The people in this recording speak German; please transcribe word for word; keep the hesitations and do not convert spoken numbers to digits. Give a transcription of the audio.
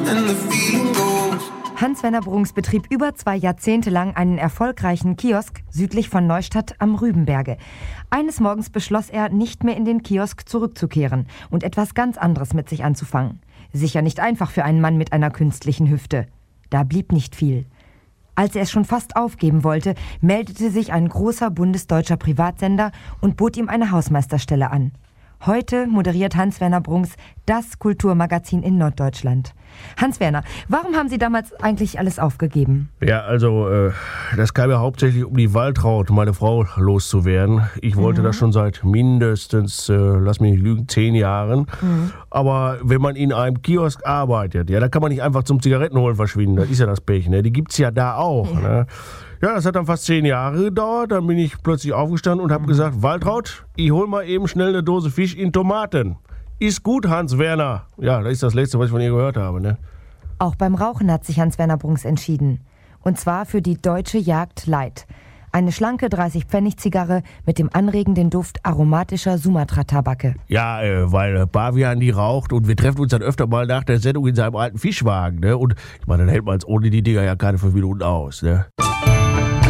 and the feeling goes. Hans-Werner Brunks betrieb über zwei Jahrzehnte lang einen erfolgreichen Kiosk südlich von Neustadt am Rübenberge. Eines Morgens beschloss er, nicht mehr in den Kiosk zurückzukehren und etwas ganz anderes mit sich anzufangen. Sicher nicht einfach für einen Mann mit einer künstlichen Hüfte. Da blieb nicht viel. Als er es schon fast aufgeben wollte, meldete sich ein großer bundesdeutscher Privatsender und bot ihm eine Hausmeisterstelle an. Heute moderiert Hans-Werner Brunks das Kulturmagazin in Norddeutschland. Hans-Werner, warum haben Sie damals eigentlich alles aufgegeben? Ja, also, äh, das kam ja hauptsächlich um die Waltraud, meine Frau, loszuwerden. Ich wollte mhm. das schon seit mindestens, äh, lass mich nicht lügen, zehn Jahren. Mhm. Aber wenn man in einem Kiosk arbeitet, ja, da kann man nicht einfach zum Zigarettenholen verschwinden. Das ist ja das Pech, ne? Die gibt's ja da auch, ja. ne? Ja, das hat dann fast zehn Jahre gedauert. Dann bin ich plötzlich aufgestanden und habe mhm. gesagt, Waltraud, ich hol mal eben schnell eine Dose Fisch in Tomaten. Ist gut, Hans-Werner. Ja, das ist das Letzte, was ich von ihr gehört habe, ne? Auch beim Rauchen hat sich Hans-Werner Brunks entschieden. Und zwar für die Deutsche Jagd Light. Eine schlanke dreißig-Pfennig-Zigarre mit dem anregenden Duft aromatischer Sumatra-Tabake. Ja, äh, weil Bavian die raucht und wir treffen uns dann öfter mal nach der Sendung in seinem alten Fischwagen, ne? Und ich meine, dann hält man es ohne die Dinger ja keine fünf Minuten aus, ne?